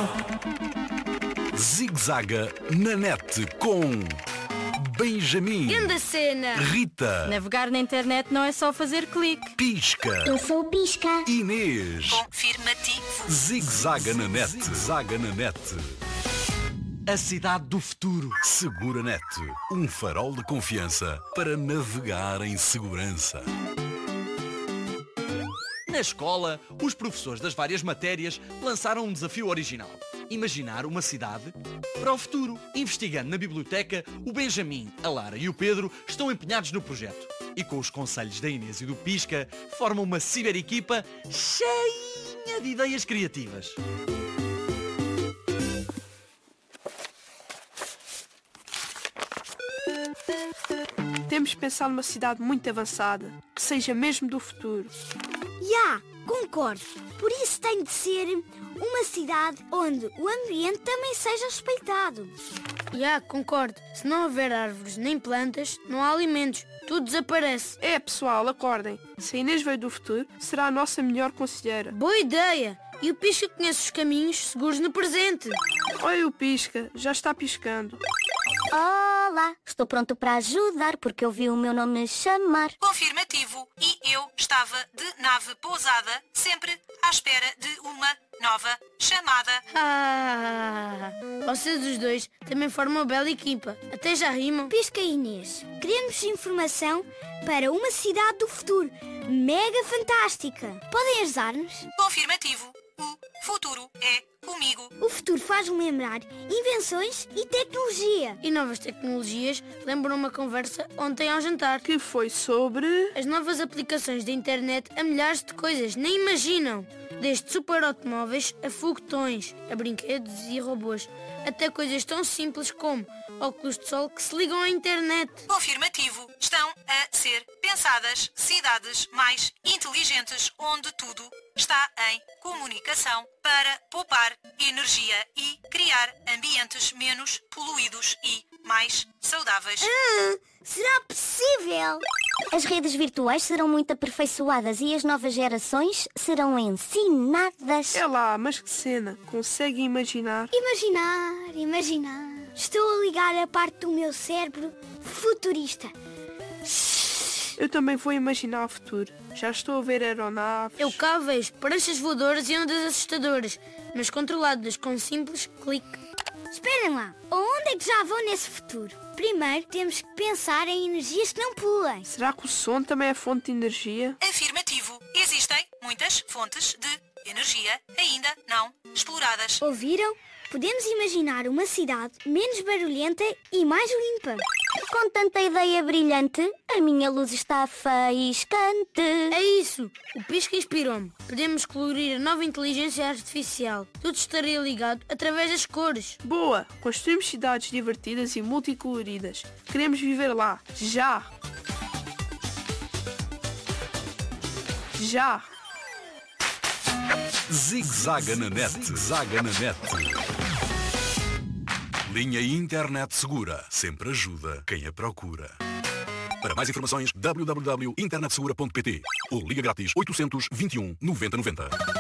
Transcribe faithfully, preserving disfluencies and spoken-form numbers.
Zig-zaga na net com Benjamin, Grande cena! Rita, Navegar na internet não é só fazer clique. Pisca, Eu sou o Pisca. Inês. Confirmativo. Zig-zaga na net, zig-zaga na net. A cidade do futuro. Segura Net, um farol de confiança para navegar em segurança. Na escola, os professores das várias matérias lançaram um desafio original. Imaginar uma cidade para o futuro. Investigando na biblioteca, o Benjamin, a Lara e o Pedro estão empenhados no projeto. E com os conselhos da Inês e do Pisca, formam uma ciber-equipa cheinha de ideias criativas. Temos de pensar numa cidade muito avançada, que seja mesmo do futuro. Já, concordo. Por isso tem de ser uma cidade onde o ambiente também seja respeitado. Já, concordo. Se não houver árvores nem plantas, não há alimentos. Tudo desaparece. É, pessoal, acordem. Se a Inês veio do futuro, será a nossa melhor conselheira. Boa ideia! E o Pisca conhece os caminhos seguros no presente. Olha o Pisca, já está piscando. Olá, estou pronto para ajudar porque eu vi o meu nome chamar. Confirmativo. E eu estava de nave pousada, sempre à espera de uma nova chamada. Ah, vocês os dois também formam uma bela equipa. Até já rimam. Pisca e Inês, queremos informação para uma cidade do futuro mega fantástica. Podem ajudar-nos? Confirmativo. O futuro é comigo. O futuro faz-me lembrar invenções e tecnologia. E novas tecnologias lembram uma conversa ontem ao jantar. Que foi sobre... As novas aplicações da internet a milhares de coisas, nem imaginam. Desde super automóveis a foguetões, a brinquedos e robôs. Até coisas tão simples como óculos de sol que se ligam à internet. Confirmativo. Estão a ser pensadas cidades mais inteligentes onde tudo está em comunicação para poupar energia e criar ambientes menos poluídos e mais saudáveis. Ah, será possível? As redes virtuais serão muito aperfeiçoadas e as novas gerações serão ensinadas. É lá, mas que cena. Conseguem imaginar? Imaginar, imaginar. Estou a ligar a parte do meu cérebro futurista. Eu também vou imaginar o futuro. Já estou a ver aeronaves. Eu cá vejo pranchas voadoras e ondas assustadoras, mas controladas com um simples clique. Esperem lá, onde é que já vou nesse futuro? Primeiro temos que pensar em energias que não poluem. Será que o som também é fonte de energia? Afirmativo. Existem muitas fontes de energia ainda não exploradas. Ouviram? Podemos imaginar uma cidade menos barulhenta e mais limpa. Com tanta ideia brilhante, a minha luz está faiscante. É isso! O Pisca inspirou-me. Podemos colorir a nova inteligência artificial. Tudo estaria ligado através das cores. Boa! Construímos cidades divertidas e multicoloridas. Queremos viver lá. Já! Já! Zig-zaga na net, zig-zaga na net. Linha Internet Segura sempre ajuda quem a procura. Para mais informações, w w w ponto internet segura ponto p t ou liga grátis oitocentos, vinte e um, noventa, noventa.